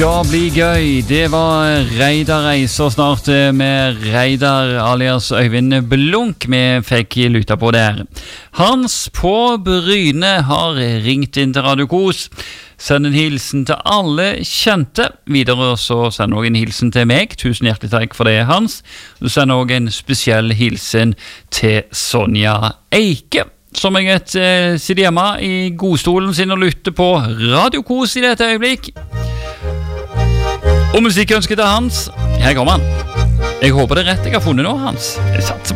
Ja, bli gøy. Det var Reidar Reiser snart med Reidar alias Øyvind Blunk vi fikk luta på der. Hans på Bryne har ringt inn til Radio Kos. Send en hilsen til alle kjente. Videre så send også en hilsen til meg. Tusen hjertelig takk for det, Hans. Du sender også en spesiell hilsen til Sonja Eike, som jeg sitter hjemme i godstolen sin og lytter på Radio Kos i dette øyeblikk. Og musikkønsket til Hans. Her kommer han. Jeg håper det rett jeg har funnet nå, Hans. Jeg satser